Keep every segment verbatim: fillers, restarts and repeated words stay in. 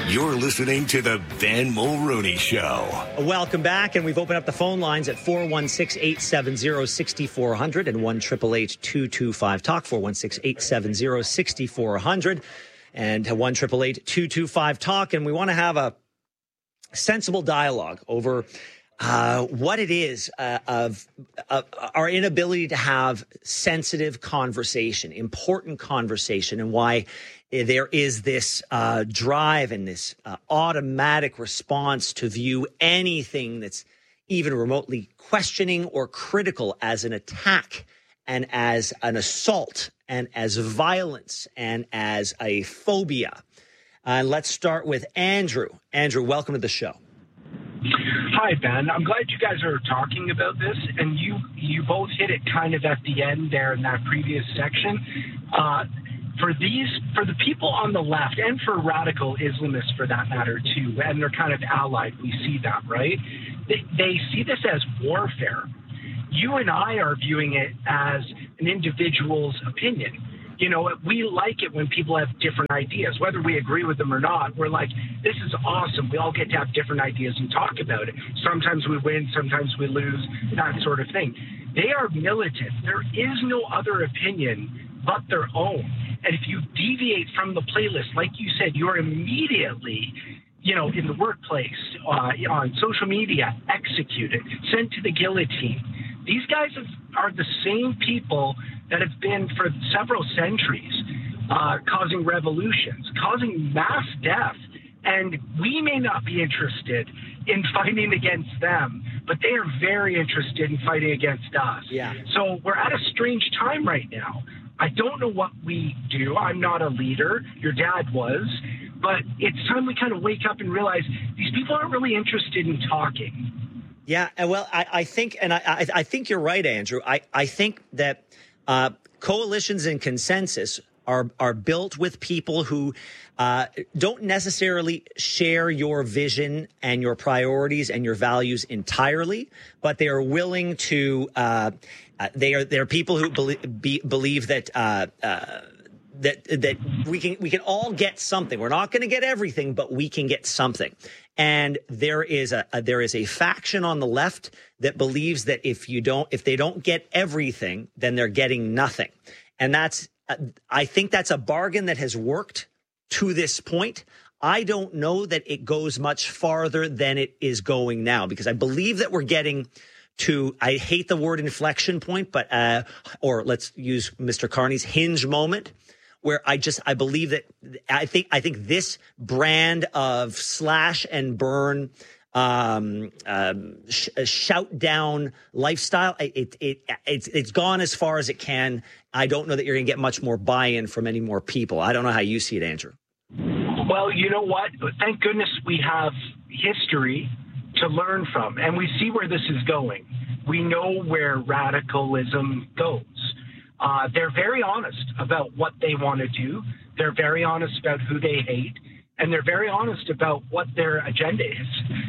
You're listening to the Ben Mulrooney Show. Welcome back, and we've opened up the phone lines at four one six, eight seven zero, six four zero zero and one eight eight eight, two two five, talk, four one six, eight seven zero, six four zero zero and one eight eight eight, two two five, talk. And we want to have a sensible dialogue over uh, what it is uh, of uh, our inability to have sensitive conversation, important conversation, and why there is this uh, drive and this uh, automatic response to view anything that's even remotely questioning or critical as an attack and as an assault and as violence and as a phobia. Uh, let's start with Andrew. Andrew, welcome to the show. Hi, Ben. I'm glad you guys are talking about this, and you you both hit it kind of at the end there in that previous section. Uh, for these, for the people on the left, and for radical Islamists for that matter too, and they're kind of allied, we see that, right? They, they see this as warfare. You and I are viewing it as an individual's opinion. You know, we like it when people have different ideas, whether we agree with them or not. We're like, this is awesome. We all get to have different ideas and talk about it. Sometimes we win, sometimes we lose, that sort of thing. They are militant. There is no other opinion but their own. And if you deviate from the playlist, like you said, you're immediately, you know, in the workplace, uh, on social media, executed, sent to the guillotine. These guys have, are the same people that have been for several centuries uh, causing revolutions, causing mass death. And we may not be interested in fighting against them, but they are very interested in fighting against us. Yeah. So we're at a strange time right now. I don't know what we do. I'm not a leader. Your dad was. But it's time we kind of wake up and realize these people aren't really interested in talking. Yeah, well, I, I think, and I, I, I think you're right, Andrew. I, I think that uh, coalitions and consensus are are built with people who uh, don't necessarily share your vision and your priorities and your values entirely, but they are willing to. Uh, uh, they are they are people who believe, be, believe that. Uh, uh, That that we can we can all get something. We're not going to get everything, but we can get something. And there is a, a there is a faction on the left that believes that if you don't if they don't get everything, then they're getting nothing. And that's uh, I think that's a bargain that has worked to this point. I don't know that it goes much farther than it is going now, because I believe that we're getting to, I hate the word inflection point, but uh, or let's use Mister Carney's hinge moment, where I just, I believe that I think, I think this brand of slash and burn, um, um, sh- shout down lifestyle, it, it, it's, it's gone as far as it can. I don't know that you're going to get much more buy-in from any more people. I don't know how you see it, Andrew. Well, you know what? Thank goodness we have history to learn from, and we see where this is going. We know where radicalism goes. Uh, they're very honest about what they want to do. They're very honest about who they hate, and they're very honest about what their agenda is.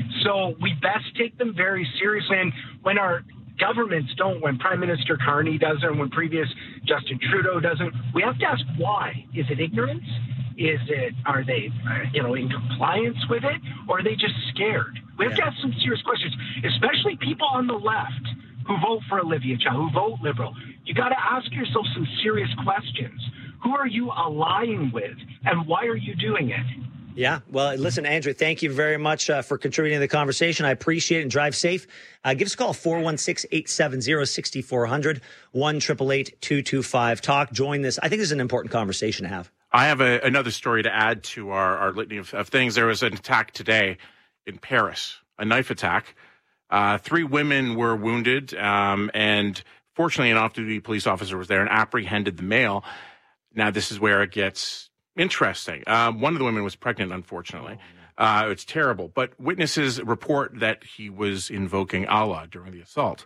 So we best take them very seriously. And when our governments don't, when Prime Minister Carney doesn't, when previous Justin Trudeau doesn't, we have to ask why. Is it ignorance? Is it, are they, uh, you know, in compliance with it? Or are they just scared? We have yeah. to ask some serious questions, especially people on the left who vote for Olivia Chow, who vote Liberal. You got to ask yourself some serious questions. Who are you allying with, and why are you doing it? Yeah. Well, listen, Andrew, thank you very much uh, for contributing to the conversation. I appreciate it, and drive safe. Uh, give us a call, four one six, eight seven zero, six four zero zero, one eight eight eight, two two five, talk. Join this. I think this is an important conversation to have. I have a, another story to add to our, our litany of, of things. There was an attack today in Paris, a knife attack. Uh, three women were wounded, um, and fortunately, an off-duty police officer was there and apprehended the male. Now, this is where it gets interesting. Um, one of the women was pregnant, unfortunately. Uh, it's terrible. But witnesses report that he was invoking Allah during the assault.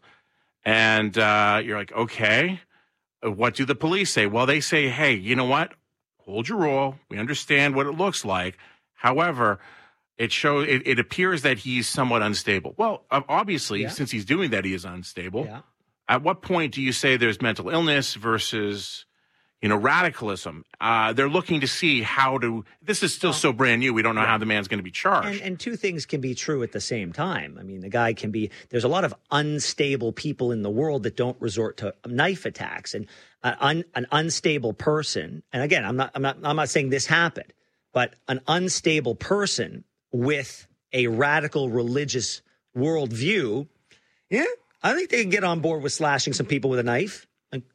And uh, you're like, okay, what do the police say? Well, they say, hey, you know what? Hold your roll. We understand what it looks like. However, it shows it, it appears that he's somewhat unstable. Well, obviously, yeah. since he's doing that, he is unstable. Yeah. At what point do you say there's mental illness versus, you know, radicalism. Uh, they're looking to see how to, this is still so brand new, we don't know yeah. how the man's going to be charged. And, and two things can be true at the same time. I mean, the guy can be, there's a lot of unstable people in the world that don't resort to knife attacks. And an, un, an unstable person, and again, I'm not, I'm not, I'm not saying this happened, but an unstable person with a radical religious worldview, yeah, I think they can get on board with slashing some people with a knife.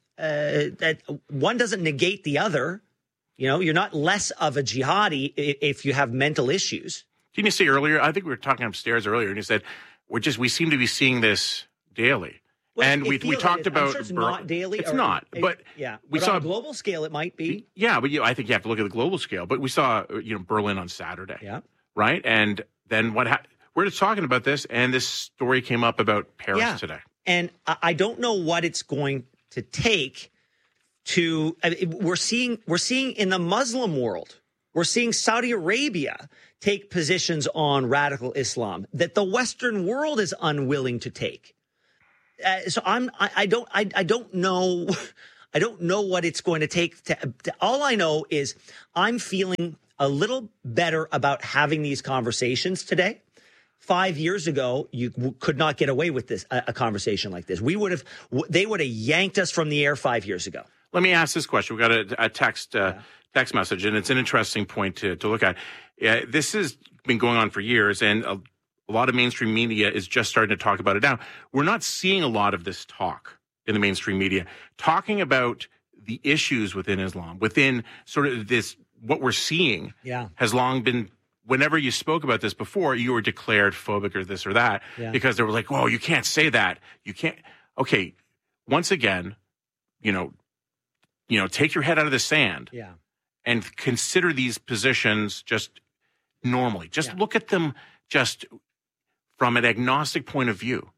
Uh, that one doesn't negate the other. You know, you're not less of a jihadi if you have mental issues. Didn't you say earlier? I think we were talking upstairs earlier, and you said we're just we seem to be seeing this daily. Well, and we we talked about I'm sure it's not daily. It's not, it, but yeah, we but saw on a global scale it might be. Yeah, but you know, I think you have to look at the global scale. But we saw you know Berlin on Saturday. Yeah, right. And then what? Ha- we're just talking about this, and this story came up about Paris yeah. today. And I don't know what it's going to take to. I mean, we're seeing we're seeing in the Muslim world, we're seeing Saudi Arabia take positions on radical Islam that the Western world is unwilling to take. Uh, so I'm I, I don't I, I don't know I don't know what it's going to take to, to all I know is I'm feeling a little better about having these conversations today. Five years ago, you w- could not get away with this a, a conversation like this. We would have w- they would have yanked us from the air five years ago. Let me ask this question. We got a, a text uh, yeah. text message, and it's an interesting point to to look at. Uh, this has been going on for years, and a, a lot of mainstream media is just starting to talk about it now. We're not seeing a lot of this talk in the mainstream media, talking about the issues within Islam, within sort of this, what we're seeing yeah. has long been, whenever you spoke about this before, you were declared phobic or this or that, yeah. because they were like, oh, you can't say that. You can't. Okay, once again, you know, you know, take your head out of the sand yeah. and consider these positions just normally. Just yeah. look at them just from an agnostic point of view.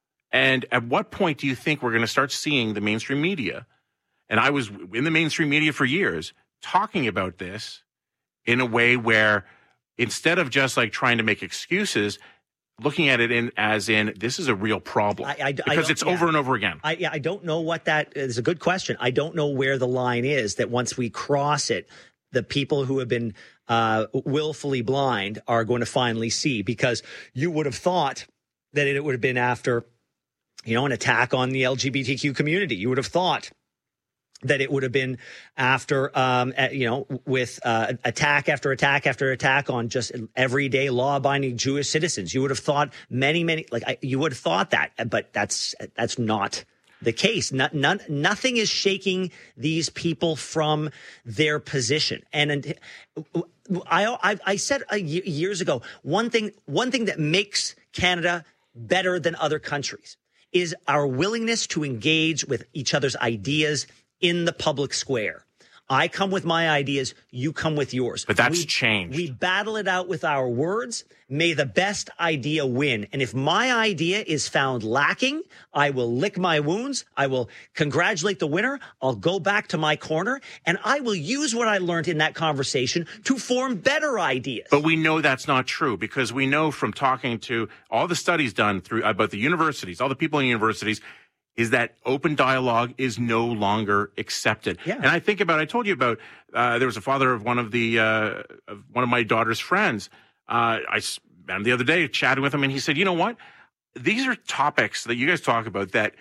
And at what point do you think we're going to start seeing the mainstream media, and I was in the mainstream media for years, talking about this in a way where instead of just like trying to make excuses, looking at it in as in this is a real problem I, I, because I it's yeah. over and over again. I, yeah, I don't know what that is. A good question. I don't know where the line is that once we cross it, the people who have been uh, willfully blind are going to finally see, because you would have thought that it would have been after, you know, an attack on the L G B T Q community. You would have thought that it would have been after, um, you know, with uh, attack after attack after attack on just everyday law-abiding Jewish citizens. You would have thought many, many, like I, you would have thought that, but that's that's not the case. Not, none, nothing is shaking these people from their position. And, and I, I, I said uh, years ago, one thing, one thing that makes Canada better than other countries is our willingness to engage with each other's ideas in the public square. I come with my ideas, you come with yours. But that's we, changed. We battle it out with our words. May the best idea win. And if my idea is found lacking, I will lick my wounds. I will congratulate the winner. I'll go back to my corner, and I will use what I learned in that conversation to form better ideas. But we know that's not true, because we know from talking to all the studies done through about the universities, all the people in universities, is that open dialogue is no longer accepted. Yeah. And I think about, I told you about, uh, there was a father of one of the, uh, of one of my daughter's friends. Uh, I met him the other day, chatting with him, and he said, you know what? These are topics that you guys talk about that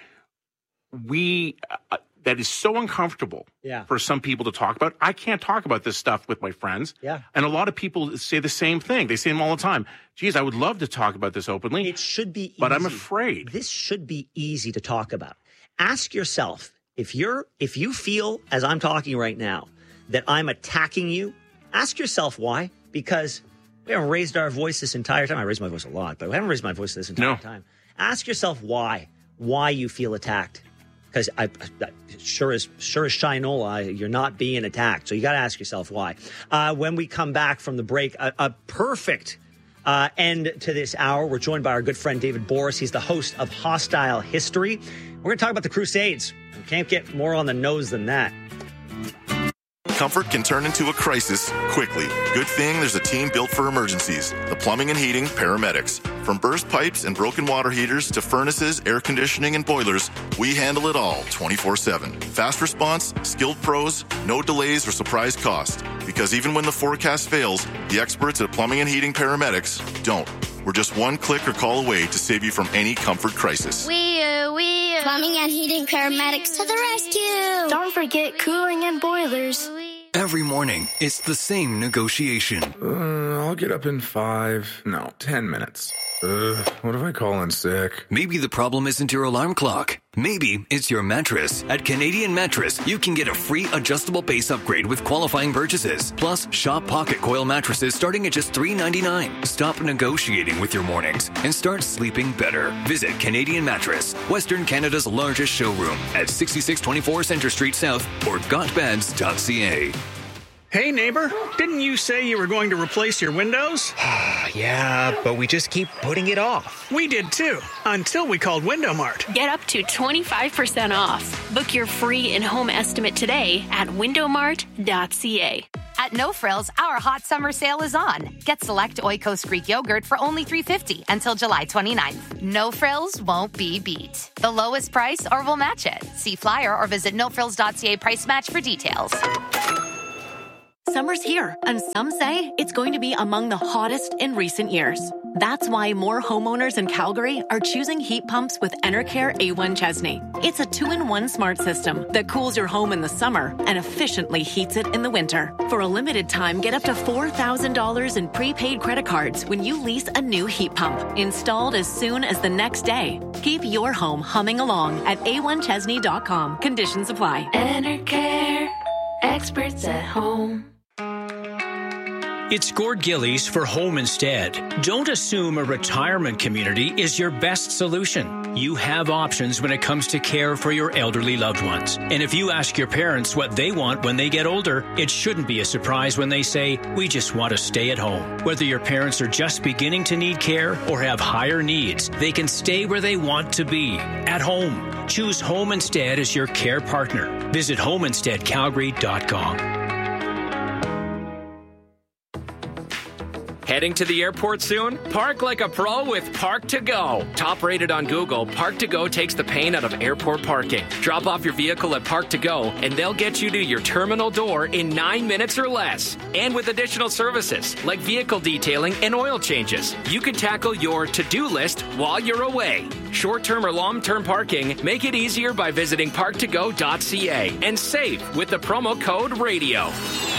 we, uh, that is so uncomfortable yeah. for some people to talk about. I can't talk about this stuff with my friends. Yeah. And a lot of people say the same thing. They say them all the time. Geez, I would love to talk about this openly. It should be easy. But I'm afraid. This should be easy to talk about. Ask yourself, if you're, if you feel, as I'm talking right now, that I'm attacking you, ask yourself why. Because we haven't raised our voice this entire time. I raised my voice a lot, but we haven't raised my voice this entire no. time. Ask yourself why. Why you feel attacked. Because I, I sure as sure as Shinola, you're not being attacked. So you got to ask yourself why. Uh, when we come back from the break, a, a perfect uh, end to this hour. We're joined by our good friend David Boris. He's the host of Hostile History. We're going to talk about the Crusades. We can't get more on the nose than that. comfort can turn into a crisis quickly. Good thing there's a team built for emergencies. The Plumbing and Heating Paramedics. From burst pipes and broken water heaters to furnaces, air conditioning, and boilers, we handle it all twenty-four seven. Fast response, skilled pros, no delays or surprise cost. Because even when the forecast fails, the experts at Plumbing and Heating Paramedics don't. We're just one click or call away to save you from any comfort crisis. We, uh, we, uh, Plumbing and Heating Paramedics to the rescue. Don't forget cooling and boilers. Every morning, it's the same negotiation. Uh, I'll get up in five, no, ten minutes. Ugh, what if I call in sick? Maybe the problem isn't your alarm clock. Maybe it's your mattress. At Canadian Mattress, you can get a free adjustable base upgrade with qualifying purchases. Plus, shop pocket coil mattresses starting at just three dollars and ninety-nine cents. Stop negotiating with your mornings and start sleeping better. Visit Canadian Mattress, Western Canada's largest showroom at sixty-six twenty-four Centre Street South or got beds dot c a. Hey, neighbor, didn't you say you were going to replace your windows? Yeah, but we just keep putting it off. We did too, until we called Window Mart. Get up to twenty-five percent off. Book your free in-home estimate today at window mart dot c a. At No Frills, our hot summer sale is on. Get select Oikos Greek yogurt for only three dollars and fifty cents until July twenty-ninth. No Frills won't be beat. The lowest price or we'll match it. See flyer or visit no frills dot c a price match for details. Summer's here, and some say it's going to be among the hottest in recent years. That's why more homeowners in Calgary are choosing heat pumps with Enercare A one Chesney. It's a two-in-one smart system that cools your home in the summer and efficiently heats it in the winter. For a limited time, get up to four thousand dollars in prepaid credit cards when you lease a new heat pump, installed as soon as the next day. Keep your home humming along at a one chesney dot com. Conditions apply. Enercare, experts at home. It's Gord Gillies for Home Instead. Don't assume a retirement community is your best solution. You have options when it comes to care for your elderly loved ones. And if you ask your parents what they want when they get older, it shouldn't be a surprise when they say, we just want to stay at home. Whether your parents are just beginning to need care or have higher needs, they can stay where they want to be, at home. Choose Home Instead as your care partner. Visit home instead calgary dot com. Heading to the airport soon? Park like a pro with Park to Go. Top rated on Google, Park to Go takes the pain out of airport parking. Drop off your vehicle at Park to Go, and they'll get you to your terminal door in nine minutes or less. And with additional services like vehicle detailing and oil changes, you can tackle your to-do list while you're away. Short-term or long-term parking, make it easier by visiting park to go dot c a and save with the promo code RADIO.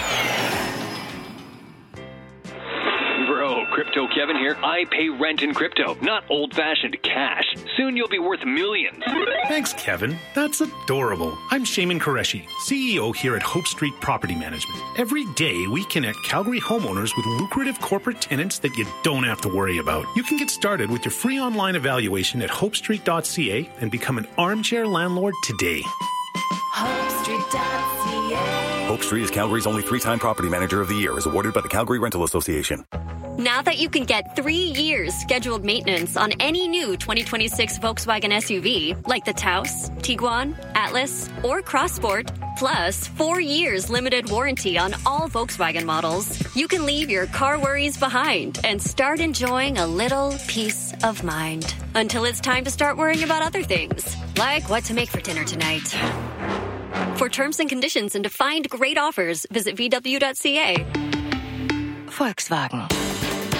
Bro, Crypto Kevin here. I pay rent in crypto, not old-fashioned cash. Soon you'll be worth millions. Thanks, Kevin. That's adorable. I'm Shaman Qureshi, C E O here at Hope Street Property Management. Every day, we connect Calgary homeowners with lucrative corporate tenants that you don't have to worry about. You can get started with your free online evaluation at hope street dot c a and become an armchair landlord today. hope street dot c a. Hope Street is Calgary's only three-time property manager of the year, is awarded by the Calgary Rental Association. Now that you can get three years scheduled maintenance on any new twenty twenty-six Volkswagen S U V, like the Taos, Tiguan, Atlas, or Crossport, plus four years limited warranty on all Volkswagen models, you can leave your car worries behind and start enjoying a little peace of mind. Until it's time to start worrying about other things, like what to make for dinner tonight. For terms and conditions and to find great offers, visit v w dot c a. Volkswagen.